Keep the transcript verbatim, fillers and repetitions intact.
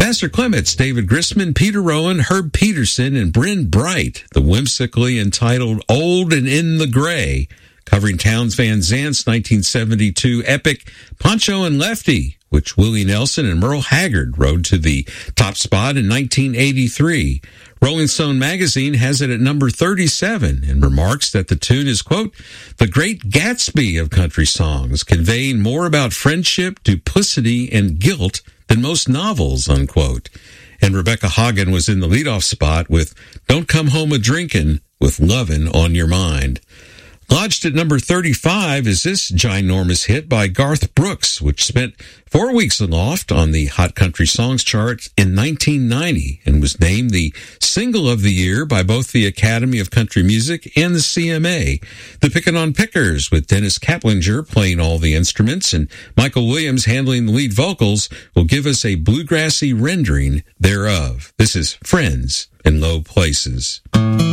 Vassar Clements, David Grisman, Peter Rowan, Herb Peterson, and Bryn Bright, the whimsically entitled Old and in the Gray, covering Townes Van Zant's nineteen seventy-two epic Pancho and Lefty, which Willie Nelson and Merle Haggard rode to the top spot in nineteen eighty-three. Rolling Stone magazine has it at number thirty-seven and remarks that the tune is, quote, the great Gatsby of country songs, conveying more about friendship, duplicity, and guilt than most novels, unquote. And Rebecca Hagen was in the leadoff spot with Don't Come Home A-Drinkin' with Lovin' on Your Mind. Lodged at number thirty-five is this ginormous hit by Garth Brooks, which spent four weeks aloft on the Hot Country Songs chart in nineteen ninety and was named the Single of the Year by both the Academy of Country Music and the C M A. The Pickin' on Pickers, with Dennis Kaplinger playing all the instruments and Michael Williams handling the lead vocals, will give us a bluegrassy rendering thereof. This is Friends in Low Places.